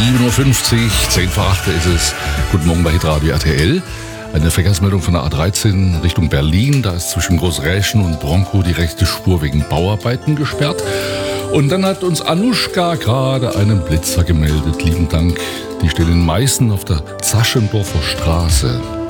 7.50 Uhr, 10 vor 8 ist es. Guten Morgen bei Hitradio RTL. Eine Verkehrsmeldung von der A13 Richtung Berlin. Da ist zwischen Großräschen und Bronkow die rechte Spur wegen Bauarbeiten gesperrt. Und dann hat uns Anuschka gerade einen Blitzer gemeldet. Lieben Dank. Die stehen in Meißen auf der Zaschendorfer Straße.